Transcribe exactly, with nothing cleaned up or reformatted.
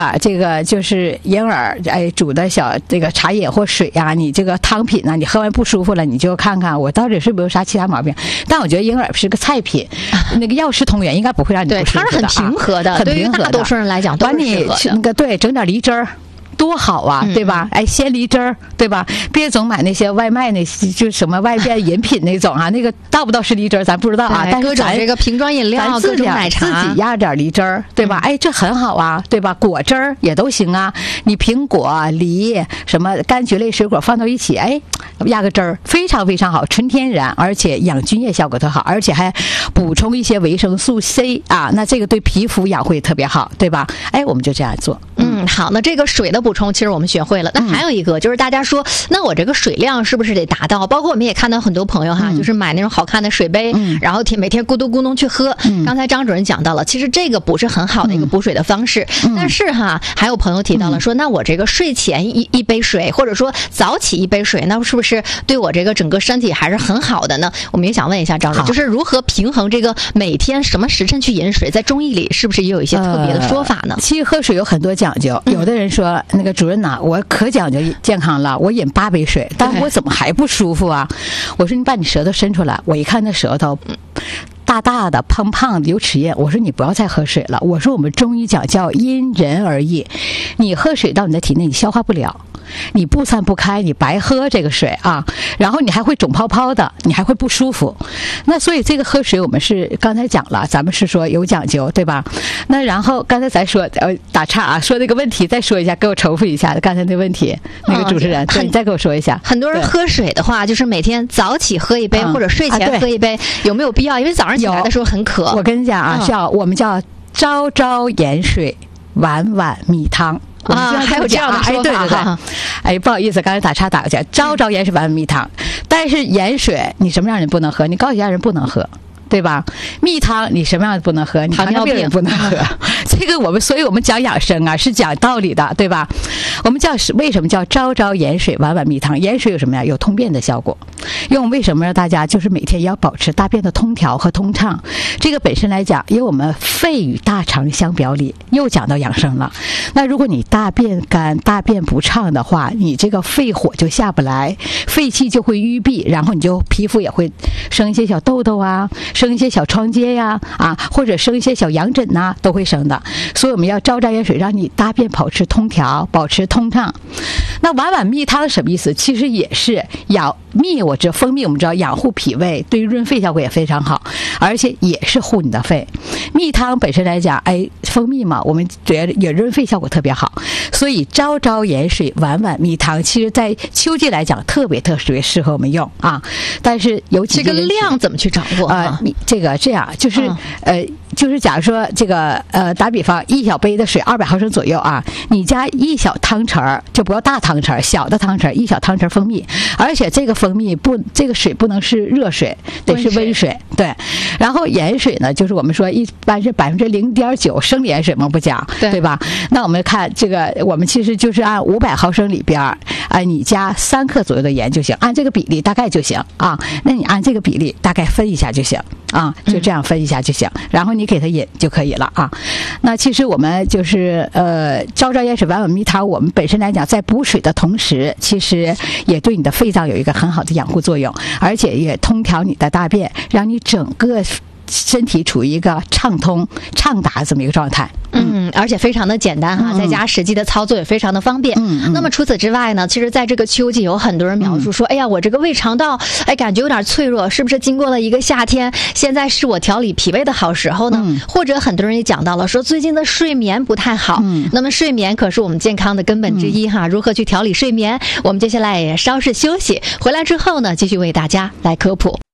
啊，这个就是银耳哎煮的小这个茶叶或水呀、啊，你这个汤品呢、啊，你喝完不舒服了，你就看看我到底是不是有啥其他毛病。但我觉得银耳是个菜品，那个药食同源，应该不会让你不舒服的、啊。 对，它是很平和的， 很平和的， 对于大多数人来讲都是适合的。 那个对，整点梨汁儿。多好啊，对吧？哎，鲜梨汁儿，对吧？别总买那些外卖那，就什么外边饮品那种啊，那个到不到是梨汁儿咱不知道啊。但是咱这个瓶装饮料、各种奶茶， 自己压点梨汁儿，对吧？哎，这很好啊，对吧？果汁儿也都行啊。你苹果、梨什么柑橘类水果放到一起，哎，压个汁儿，非常非常好，纯天然，而且养菌液效果特好，而且还补充一些维生素 C 啊，那这个对皮肤养护也特别好，对吧？哎，我们就这样做。 嗯，好，那这个水的补充其实我们学会了。那还有一个、嗯、就是大家说，那我这个水量是不是得达到？包括我们也看到很多朋友哈，嗯、就是买那种好看的水杯，嗯、然后天每天咕咚咕咚去喝。嗯、刚才张主任讲到了，其实这个不是很好的一个补水的方式。嗯、但是哈，还有朋友提到了说，嗯、那我这个睡前一一杯水，或者说早起一杯水，那是不是对我这个整个身体还是很好的呢？我们也想问一下张主任，就是如何平衡这个每天什么时辰去饮水，在中医里是不是也有一些特别的说法呢？ 呃、其实喝水有很多讲究，有的人说那个主任呐、啊，我可讲究健康了，我饮八杯水，但我怎么还不舒服啊？我说你把你舌头伸出来，我一看那舌头大大的、胖胖的，有齿印。我说你不要再喝水了。我说我们中医讲叫因人而异，你喝水到你的体内，你消化不了。你不散不开，你白喝这个水啊，然后你还会肿泡泡的，你还会不舒服。那所以这个喝水我们是刚才讲了，咱们是说有讲究，对吧？那然后刚才咱说呃打岔啊，说这个问题再说一下，给我重复一下刚才那问题，那个主持人，对，你再给我说一下。 很多人喝水的话，就是每天早起喝一杯、嗯、或者睡前喝一杯，啊、有没有必要？因为早上起来的时候很渴。 我跟你讲啊，嗯、叫我们叫朝朝盐水，晚晚蜜汤。 啊，还有这样的说法，哎， 对对对，哎，不好意思，刚才打岔打过去。朝朝盐水，晚晚蜜汤，但是盐水你什么样人不能喝？你高血压人不能喝。对吧？蜜汤你什么样不能喝？你糖尿病人不能喝。这个我们，所以我们讲养生啊，是讲道理的，对吧？我们叫为什么叫朝朝盐水，晚晚蜜汤？盐水有什么呀？有通便的效果。因为我们为什么让大家就是每天要保持大便的通调和通畅？这个本身来讲，因为我们肺与大肠相表里，又讲到养生了。那如果你大便干、大便不畅的话，你这个肺火就下不来，肺气就会淤闭，然后你就皮肤也会生一些小痘痘啊。生一些小疮疖呀，啊，或者生一些小痒疹呐、啊，都会生的。所以我们要朝朝盐水，让你大便保持通调，保持通畅。那晚晚蜜汤什么意思？其实也是养蜜，我知道蜂蜜，我们知道养护脾胃，对润肺效果也非常好，而且也是护你的肺。蜜汤本身来讲，哎，蜂蜜嘛，我们觉得也润肺效果特别好。所以朝朝盐水，晚晚蜜汤，其实在秋季来讲特别特别适合我们用啊。但是尤其这个量怎么去掌握啊？ 呃这个这样就是、嗯、呃，就是假如说这个呃，打比方，一小杯的水二百毫升左右啊，你加一小汤匙就不要大汤匙，小的汤匙一小汤匙蜂蜜，而且这个蜂蜜不，这个水不能是热水，得是温水，对。然后盐水呢，就是我们说一般是百分之零点九生理盐水嘛，不讲，对对吧？那我们看这个，我们其实就是按五百毫升里边啊、呃，你加三克左右的盐就行，按这个比例大概就行啊。那你按这个比例大概分一下就行。啊，就这样分一下就行，嗯、然后你给它饮就可以了啊。那其实我们就是呃，朝朝盐水，晚晚蜜汤，我们本身来讲，在补水的同时，其实也对你的肺脏有一个很好的养护作用，而且也通调你的大便，让你整个身体处于一个畅通畅达这么一个状态。 嗯，而且非常的简单哈，在家实际的操作也非常的方便。嗯嗯。那么除此之外呢，其实在这个秋季有很多人描述说，嗯、哎呀，我这个胃肠道，哎，感觉有点脆弱，是不是经过了一个夏天，现在是我调理脾胃的好时候呢？嗯、或者很多人也讲到了说，最近的睡眠不太好。嗯。那么睡眠可是我们健康的根本之一哈，嗯、如何去调理睡眠？我们接下来也稍事休息，回来之后呢，继续为大家来科普。